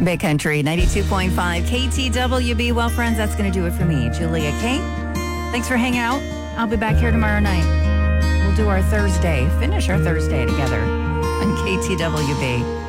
Big Country 92.5 KTWB. Well, friends, that's going to do it for me, Julia K. Thanks for hanging out. I'll be back here tomorrow night. We'll do our Thursday, finish our Thursday together on KTWB.